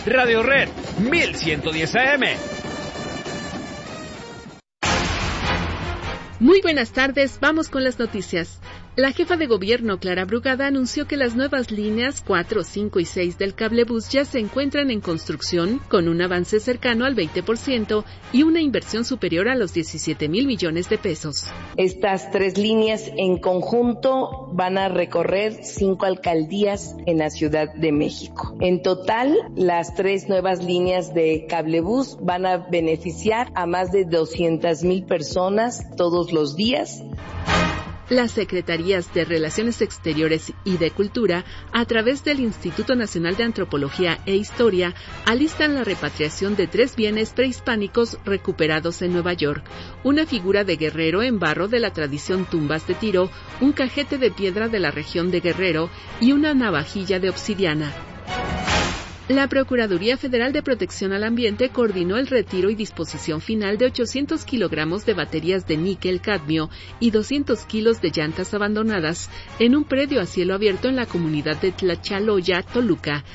Radio Red 1110 AM. Muy buenas tardes, vamos con las noticias. La jefa de gobierno, Clara Brugada, anunció que las nuevas líneas 4, 5 y 6 del cablebús ya se encuentran en construcción, con un avance cercano al 20% y una inversión superior a los 17,000 millones de pesos. Estas 3 líneas en conjunto van a recorrer 5 alcaldías en la Ciudad de México. En total, las 3 nuevas líneas de cablebús van a beneficiar a más de 200,000 personas todos los días. Las Secretarías de Relaciones Exteriores y de Cultura, a través del Instituto Nacional de Antropología e Historia, alistan la repatriación de 3 bienes prehispánicos recuperados en Nueva York: una figura de guerrero en barro de la tradición tumbas de Tiro, un cajete de piedra de la región de Guerrero y una navajilla de obsidiana. La Procuraduría Federal de Protección al Ambiente coordinó el retiro y disposición final de 800 kilogramos de baterías de níquel-cadmio y 200 kilos de llantas abandonadas en un predio a cielo abierto en la comunidad de Tlachaloya, Toluca,